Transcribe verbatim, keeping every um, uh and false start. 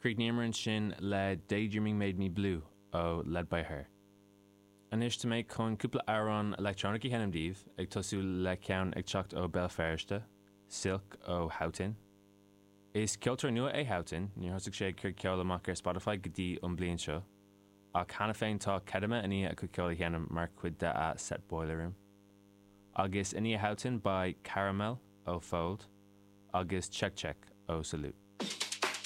Creagníamarann sin le Daydreaming Made Me Blue ó Led by Her. Anis tá méid chun cúpla áran electronicí henam díobh ag tosú le ceann ag teacht ó Belfairste, Silk ó Houghton. Is ceoltar nua é Houghton, ní thosaigh sé cur ceol amach ar Spotify go dtí an bliain seo, ach chana féin tá cedama iní a chu ceola cheanam mar cuid de a Set Boiler Room. Agus iní a Houghton by Caramel ó Fold, agus Check Check ó Salute.